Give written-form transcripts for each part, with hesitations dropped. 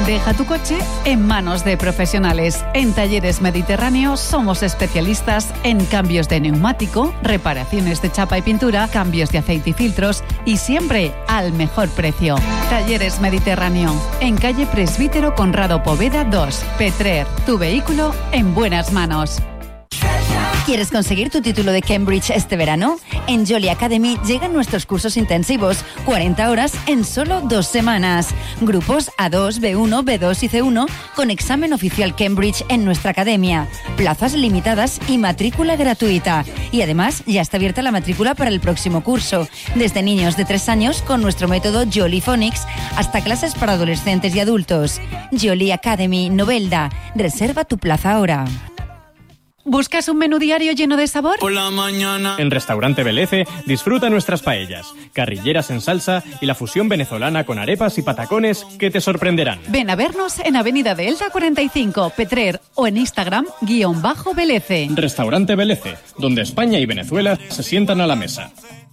Deja tu coche en manos de profesionales. En Talleres Mediterráneo somos especialistas en cambios de neumático, reparaciones de chapa y pintura, cambios de aceite y filtros y siempre al mejor precio. Talleres Mediterráneo, en calle Presbítero Conrado Poveda 2, Petrer, tu vehículo en buenas manos. ¿Quieres conseguir tu título de Cambridge este verano? En Jolly Academy llegan nuestros cursos intensivos, 40 horas en solo 2 semanas. Grupos A2, B1, B2 y C1 con examen oficial Cambridge en nuestra academia. Plazas limitadas y matrícula gratuita. Y además ya está abierta la matrícula para el próximo curso. Desde niños de 3 años con nuestro método Jolly Phonics hasta clases para adolescentes y adultos. Jolly Academy, Novelda. Reserva tu plaza ahora. ¿Buscas un menú diario lleno de sabor? Por la mañana. En Restaurante Belece disfruta nuestras paellas, carrilleras en salsa y la fusión venezolana con arepas y patacones que te sorprenderán. Ven a vernos en Avenida de Elda 45, Petrer o en Instagram _Belece. Restaurante Belece, donde España y Venezuela se sientan a la mesa.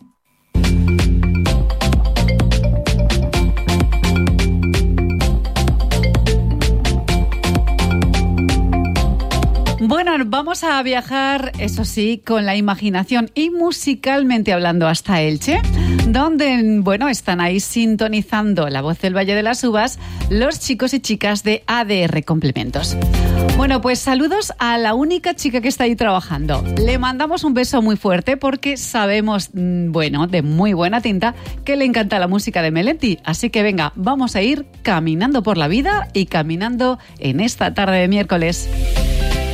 Bueno, vamos a viajar, eso sí, con la imaginación y musicalmente hablando hasta Elche, donde, bueno, están ahí sintonizando La Voz del Valle de las Uvas los chicos y chicas de ADR Complementos. Bueno, pues saludos a la única chica que está ahí trabajando. Le mandamos un beso muy fuerte porque sabemos, bueno, de muy buena tinta, que le encanta la música de Melendi. Así que venga, vamos a ir caminando por la vida y caminando en esta tarde de miércoles.